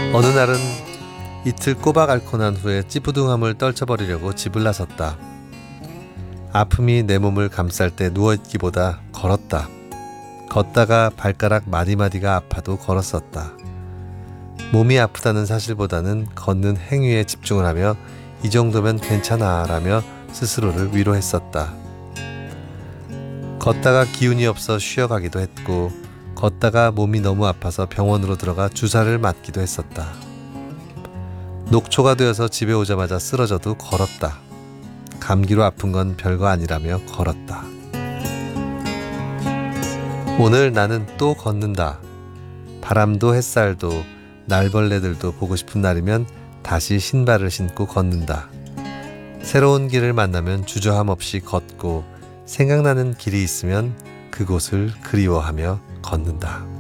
어느 날은 이틀 꼬박 앓고 난 후에 찌부둥함을 떨쳐버리려고 집을 나섰다. 아픔이 내 몸을 감쌀 때 누워있기보다 걸었다. 걷다가 발가락 마디마디가 아파도 걸었었다. 몸이 아프다는 사실보다는 걷는 행위에 집중을 하며 이 정도면 괜찮아 라며 스스로를 위로했었다. 걷다가 기운이 없어 쉬어가기도 했고, 걷다가 몸이 너무 아파서 병원으로 들어가 주사를 맞기도 했었다. 녹초가 되어서 집에 오자마자 쓰러져도 걸었다. 감기로 아픈 건 별거 아니라며 걸었다. 오늘 나는 또 걷는다. 바람도 햇살도 날벌레들도 보고 싶은 날이면 다시 신발을 신고 걷는다. 새로운 길을 만나면 주저함 없이 걷고, 생각나는 길이 있으면 그곳을 그리워하며 걷는다.